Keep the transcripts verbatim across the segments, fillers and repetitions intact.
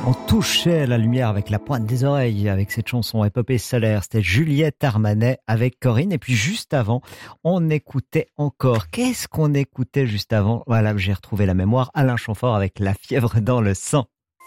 On touchait la lumière avec la pointe des oreilles avec cette chanson Épopée solaire. C'était Juliette Armanet avec Corinne. Et puis juste avant, on écoutait encore. Qu'est-ce qu'on écoutait juste avant? Voilà, j'ai retrouvé la mémoire. Alain Chamfort avec La fièvre dans le sang.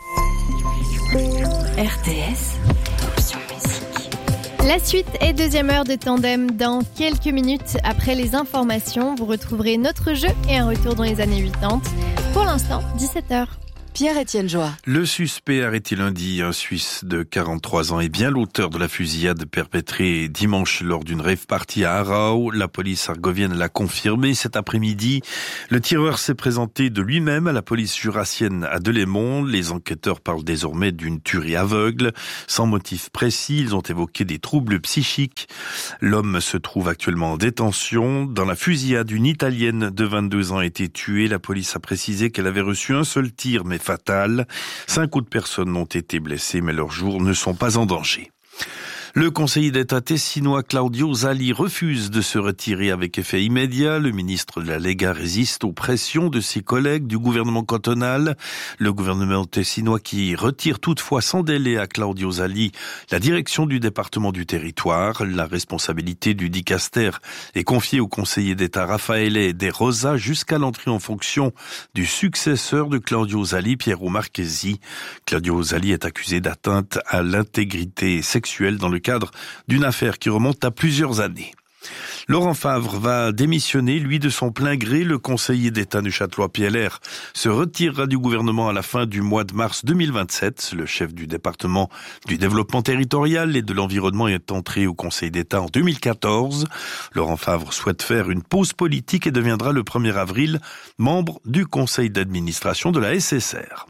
R T S, Option Musique. La suite et deuxième heure de Tandem dans quelques minutes. Après les informations, vous retrouverez notre jeu et un retour dans les années quatre-vingt-dix. Pour l'instant, dix-sept heures. Pierre-Étienne Joie. Le suspect arrêté lundi, un Suisse de quarante-trois ans, est bien l'auteur de la fusillade perpétrée dimanche lors d'une rave party à Aarau. La police argovienne l'a confirmé cet après-midi. Le tireur s'est présenté de lui-même à la police jurassienne à Delémont. Les enquêteurs parlent désormais d'une tuerie aveugle. Sans motif précis, ils ont évoqué des troubles psychiques. L'homme se trouve actuellement en détention. Dans la fusillade, une Italienne de vingt-deux ans a été tuée. La police a précisé qu'elle avait reçu un seul tir, mais fatale. Cinq autres personnes ont été blessées, mais leurs jours ne sont pas en danger. Le conseiller d'État tessinois Claudio Zali refuse de se retirer avec effet immédiat. Le ministre de la Lega résiste aux pressions de ses collègues du gouvernement cantonal. Le gouvernement tessinois qui retire toutefois sans délai à Claudio Zali la direction du département du territoire. La responsabilité du dicaster est confiée au conseiller d'État Raffaele De Rosa jusqu'à l'entrée en fonction du successeur de Claudio Zali, Piero Marchesi. Claudio Zali est accusé d'atteinte à l'intégrité sexuelle dans le cadre d'une affaire qui remonte à plusieurs années. Laurent Favre va démissionner, lui, de son plein gré. Le conseiller d'État du Châtelois-P L R se retirera du gouvernement à la fin du mois de mars deux mille vingt-sept. Le chef du département du développement territorial et de l'environnement est entré au Conseil d'État en deux mille quatorze. Laurent Favre souhaite faire une pause politique et deviendra le premier avril membre du conseil d'administration de la S S R.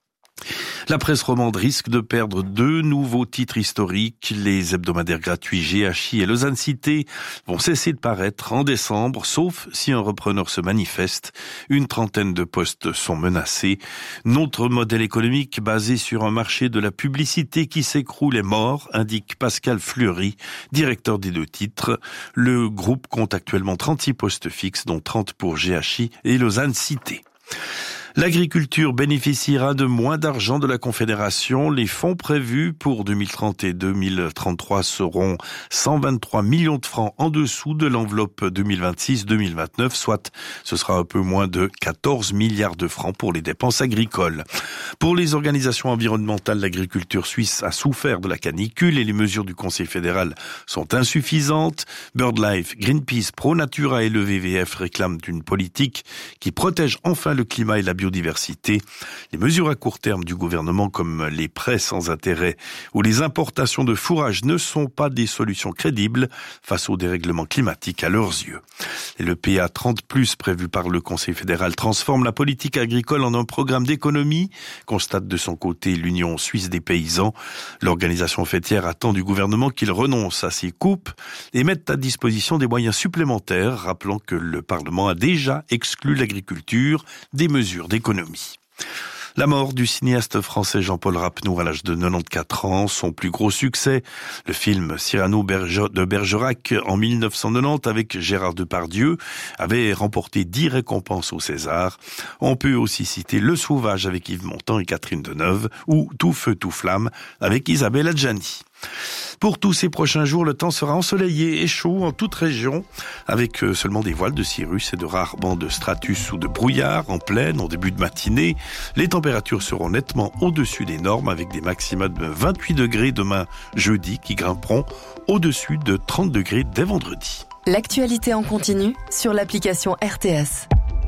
La presse romande risque de perdre deux nouveaux titres historiques. Les hebdomadaires gratuits G H I et Lausanne Cité vont cesser de paraître en décembre, sauf si un repreneur se manifeste. Une trentaine de postes sont menacés. Notre modèle économique basé sur un marché de la publicité qui s'écroule est mort, indique Pascal Fleury, directeur des deux titres. Le groupe compte actuellement trente-six postes fixes, dont trente pour G H I et Lausanne Cité. L'agriculture bénéficiera de moins d'argent de la Confédération. Les fonds prévus pour deux mille trente et deux mille trente-trois seront cent vingt-trois millions de francs en dessous de l'enveloppe deux mille vingt-six deux mille vingt-neuf, soit ce sera un peu moins de quatorze milliards de francs pour les dépenses agricoles. Pour les organisations environnementales, l'agriculture suisse a souffert de la canicule et les mesures du Conseil fédéral sont insuffisantes. BirdLife, Greenpeace, ProNatura et le V V F réclament une politique qui protège enfin le climat et la biodiversité. Les mesures à court terme du gouvernement comme les prêts sans intérêt ou les importations de fourrage ne sont pas des solutions crédibles face au dérèglement climatique à leurs yeux. Et le P A trente plus prévu par le Conseil fédéral transforme la politique agricole en un programme d'économie, constate de son côté l'Union suisse des paysans. L'organisation fêtière attend du gouvernement qu'il renonce à ses coupes et mette à disposition des moyens supplémentaires, rappelant que le Parlement a déjà exclu l'agriculture des mesures d'économie. La mort du cinéaste français Jean-Paul Rapneau à l'âge de quatre-vingt-quatorze ans, son plus gros succès, le film Cyrano de Bergerac en mille neuf cent quatre-vingt-dix avec Gérard Depardieu, avait remporté dix récompenses au César. On peut aussi citer Le Sauvage avec Yves Montand et Catherine Deneuve ou Tout feu, tout flamme avec Isabelle Adjani. Pour tous ces prochains jours, le temps sera ensoleillé et chaud en toute région, avec seulement des voiles de cirrus et de rares bancs de stratus ou de brouillard en plaine en début de matinée. Les températures seront nettement au-dessus des normes, avec des maxima de vingt-huit degrés demain jeudi qui grimperont au-dessus de trente degrés dès vendredi. L'actualité en continu sur l'application R T S.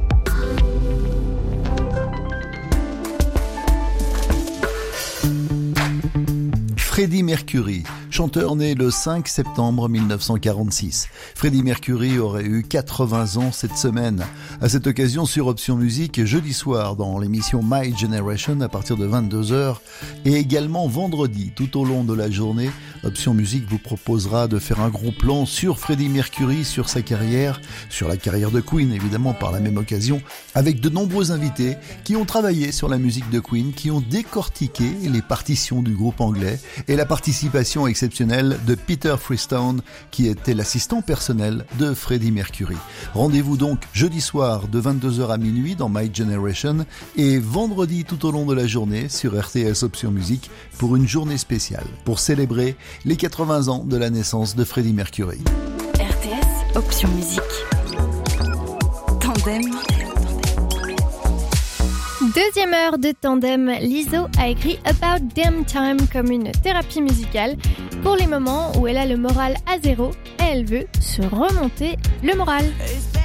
Freddie Mercury, chanteur né le cinq septembre mille neuf cent quarante-six. Freddie Mercury aurait eu quatre-vingts ans cette semaine. À cette occasion, sur Option Musique, jeudi soir dans l'émission My Generation à partir de vingt-deux heures et également vendredi tout au long de la journée, Option Musique vous proposera de faire un gros plan sur Freddie Mercury, sur sa carrière, sur la carrière de Queen évidemment par la même occasion, avec de nombreux invités qui ont travaillé sur la musique de Queen, qui ont décortiqué les partitions du groupe anglais et la participation exceptionnelle exceptionnelle de Peter Freestone, qui était l'assistant personnel de Freddie Mercury. Rendez-vous donc jeudi soir de vingt-deux heures à minuit dans My Generation et vendredi tout au long de la journée sur R T S Option Musique pour une journée spéciale pour célébrer les quatre-vingts ans de la naissance de Freddie Mercury. R T S Option Musique. Tandem. Deuxième heure de Tandem, Lizzo a écrit About Damn Time comme une thérapie musicale pour les moments où elle a le moral à zéro et elle veut se remonter le moral.